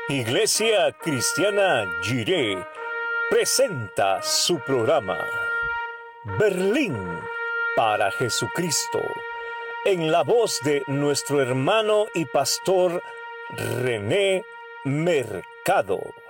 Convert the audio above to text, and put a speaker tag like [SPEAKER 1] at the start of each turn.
[SPEAKER 1] Iglesia Cristiana Jiré presenta su programa Berlín para Jesucristo, en la voz de nuestro hermano y pastor René Mercado.